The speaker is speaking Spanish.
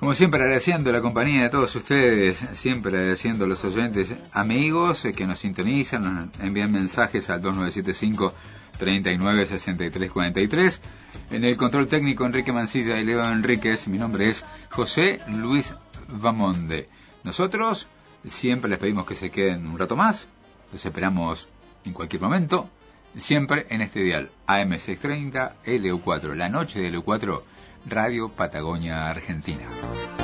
Como siempre, agradeciendo la compañía de todos ustedes, siempre agradeciendo a los oyentes, amigos que nos sintonizan, nos envían mensajes al 2975 396343. En el control técnico, Enrique Mancilla y Leo Enríquez. Mi nombre es José Luis Vamonde. Nosotros siempre les pedimos que se queden un rato más. Los esperamos en cualquier momento. Siempre en este dial AM630 LU4, la noche de LU4, Radio Patagonia Argentina.